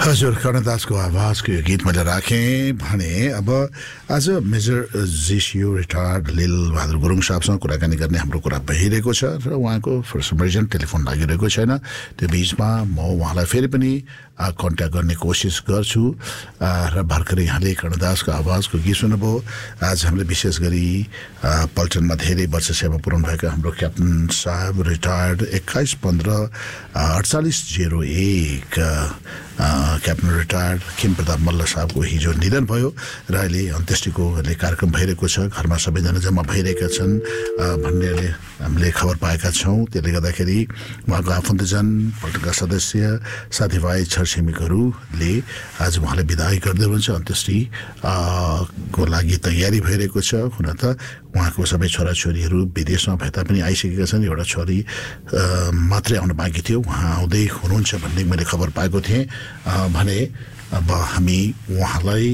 हजुर कर्णदासको आवाजको यो गीत मैले राखेँ भने अब आज मेजर जिसियु रिटायर्ड लिल बहादुर गुरुङ साहबसँग कुराकानी गर्ने हाम्रो कुरा भइरहेको छ र उहाँको फर सम रिजन टेलिफोन लागिरहेको छैन। त्यो बिचमा म उहाँलाई फेरि पनि कन्ट्याक्ट गर्ने कोसिस गर्छु र भर्खरै यहाँले कर्णदासको आवाजको गीत सुन्नुभयो। आज हामीले विशेष गरी पल्टनमा धेरै वर्ष सेवा पुर्याउनु भएका हाम्रो क्याप्टन साहब retired 21-15-4801 captain retired Khem Pratap Malla साहबको हिजो निधन भयो र अहिले अन्त्येष्टिको कार्यक्रम भइरहेको छ। घरमा सबैजना जम्मा भइरहेका छन् भन्ने हामीले खबर पाएका छौँ। त्यसले गर्दाखेरि उहाँको आफन्तजन, पल्टनका सदस्य, साथीभाइ, छरछिमेकहरूले आज उहाँलाई बिदाई गर्दै हुनुहुन्छ। अन्त्येष्टि को लागि तयारी भइरहेको छ। हुन त उहाँको सबै छोराछोरीहरू विदेशमा भए तापनि आइसकेका छन्। एउटा छोरी मात्रै आउन बाँकी थियो, उहाँ आउँदै हुनुहुन्छ भन्ने मैले खबर पाएको थिएँ भने अब हामी उहाँलाई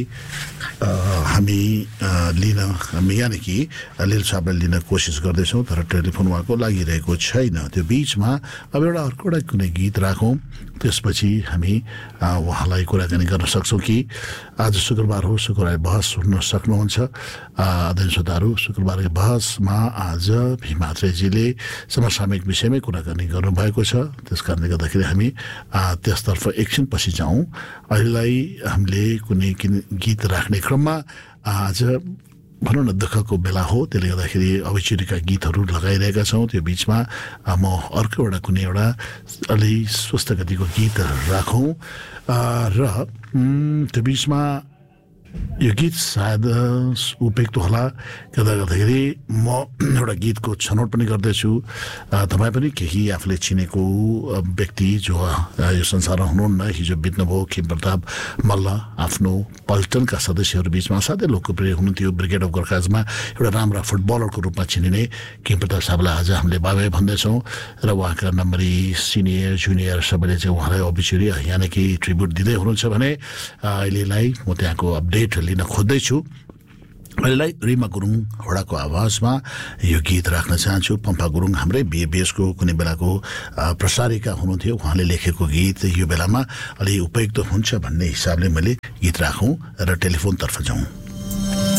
यानि कि लिल साहबलाई लिन कोसिस गर्दैछौँ तर टेलिफोन उहाँको लागिरहेको छैन। त्यो बिचमा अब अर्को कुनै गीत राखौँ, त्यसपछि हामी उहाँलाई कुराकानी गर्न सक्छौँ कि आज शुक्रबार हो, शुक्रबार बहस सुन्न सक्नुहुन्छ आदरणीय श्रोताहरू। शुक्रबारको बहसमा आज भीमात्रेजीले समसामयिक विषयमै कुराकानी गर्नुभएको छ। त्यस कारणले गर्दाखेरि हामी त्यसतर्फ एकछिन पछि जाउँ। अहिलेलाई हामीले कुनै गीत राख्ने क्रममा आज भनौँ न दुःखको बेला हो, त्यसले गर्दाखेरि अभिचुरीका गीतहरू लगाइरहेका छौँ। त्यो बिचमा म अर्को कुनै एउटा अलि स्वस्थ गतिको गीत राखौँ र त्यो बिचमा यो गीत सायद उपयुक्त होला। गर्दाखेरि म एउटा गीतको छनौट पनि गर्दैछु। तपाईँ पनि केही आफूले चिनेको व्यक्ति जो यो संसारमा हुनुहुन्न, हिजो बित्नुभयो खेम प्रताप मल्ल, आफ्नो पल्टनका सदस्यहरू बिचमा साथै लोकप्रिय हुनुहुन्थ्यो। ब्रिगेड अफ गोर्खाजमा एउटा राम्रा फुटबलरको रूपमा चिनिने खेम प्रताप साहबलाई आज हामीले बाबे भन्दैछौँ र उहाँका नम्बरी सिनियर जुनियर सबैले चाहिँ उहाँलाई अभिचुरी यानि कि ट्रिब्युट दिँदै हुनुहुन्छ भने अहिलेलाई म त्यहाँको अपडेट लिन खोज्दैछु। अहिलेलाई रिमा गुरुङ होडाको आवाजमा यो गीत राख्न चाहन्छु। पम्फा गुरुङ हाम्रै बिएबिएसको कुनै बेलाको प्रसारिका हुनुहुन्थ्यो, उहाँले लेखेको गीत यो बेलामा अलि उपयुक्त हुन्छ भन्ने हिसाबले मैले गीत राखौँ र टेलिफोनतर्फ जाउँ।